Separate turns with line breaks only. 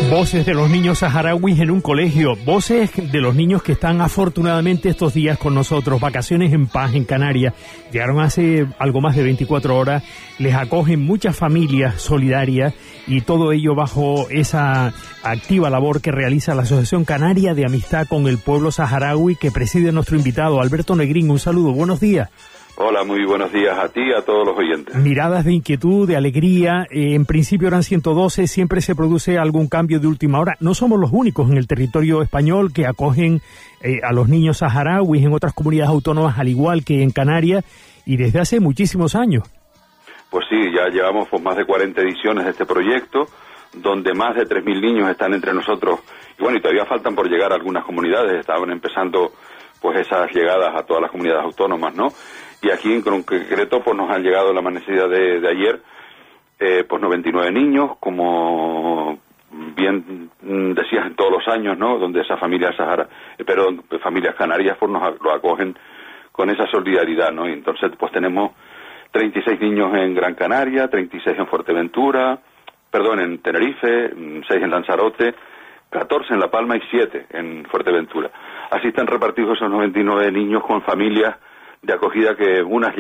Voces de los niños saharauis en un colegio, voces de los niños que están afortunadamente estos días con nosotros, vacaciones en paz en Canarias. Llegaron hace algo más de 24 horas, les acogen muchas familias solidarias y todo ello bajo esa activa labor que realiza la Asociación Canaria de Amistad con el Pueblo Saharaui que preside nuestro invitado Alberto Negrín. Un saludo, buenos días.
Hola, muy buenos días a ti y a todos los oyentes.
Miradas de inquietud, de alegría, en principio eran 112, siempre se produce algún cambio de última hora. No somos los únicos en el territorio español que acogen a los niños saharauis en otras comunidades autónomas, al igual que en Canarias, y desde hace muchísimos años.
Pues sí, ya llevamos más de 40 ediciones de este proyecto, donde más de 3.000 niños están entre nosotros. Y bueno, y todavía faltan por llegar a algunas comunidades, estaban empezando pues esas llegadas a todas las comunidades autónomas, ¿no? Y aquí en concreto pues nos han llegado la amanecida de ayer pues 99 niños, como bien decías, en todos los años, ¿no? Donde esas familias familias canarias pues lo acogen con esa solidaridad, ¿no? Y entonces pues tenemos 36 niños en Gran Canaria, 36 en Fuerteventura, en Tenerife, 6 en Lanzarote, 14 en La Palma y 7 en Fuerteventura. Así están repartidos esos 99 niños con familias de acogida que unas